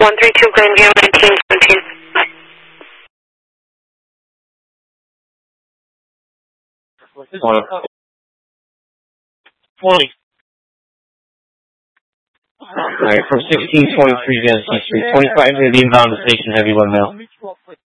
132 Grandview 1917. Alright, from 1623 Genesee Street, 25 to the inbound to station, heavy 1 mile.